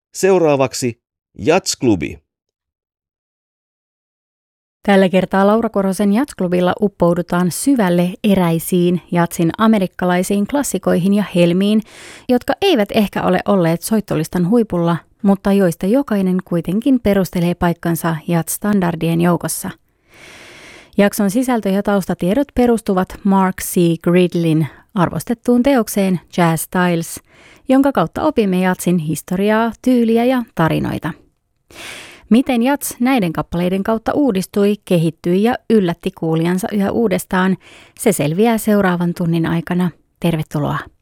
Seuraavaksi Jatsklubi. Tällä kertaa Laura Korosen Jatsklubilla uppoudutaan syvälle eräisiin jatsin amerikkalaisiin klassikoihin ja helmiin, jotka eivät ehkä ole olleet soittolistan huipulla, mutta joista jokainen kuitenkin perustelee paikkansa jats-standardien joukossa. Jakson sisältö ja taustatiedot perustuvat Mark C. Gridlin arvostettuun teokseen Jazz Styles, jonka kautta opimme jatsin historiaa, tyyliä ja tarinoita. Miten jats näiden kappaleiden kautta uudistui, kehittyi ja yllätti kuulijansa yhä uudestaan, se selviää seuraavan tunnin aikana. Tervetuloa!